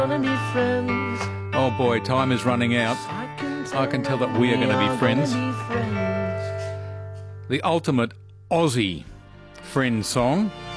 Oh boy, time is running out. I can tell that we are going to be friends. The ultimate Aussie friend song.